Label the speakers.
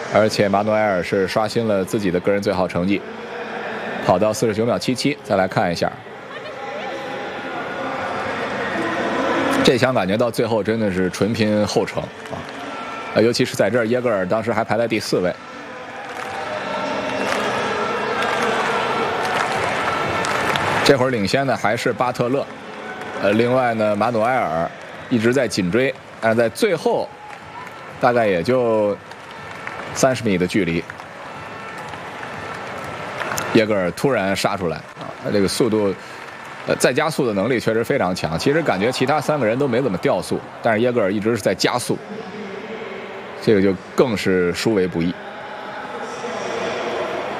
Speaker 1: 而且马努埃尔是刷新了自己的个人最好成绩，跑到49秒77。再来看一下，这枪感觉到最后真的是纯拼后程啊！尤其是在这儿，耶格尔当时还排在第4位。这会儿领先的还是巴特勒，另外呢，马努埃尔一直在紧追，但是在最后大概也就30米的距离，耶格尔突然杀出来啊！他这个速度，再加速的能力确实非常强。其实感觉其他3个人都没怎么掉速，但是耶格尔一直是在加速，这个就更是殊为不易。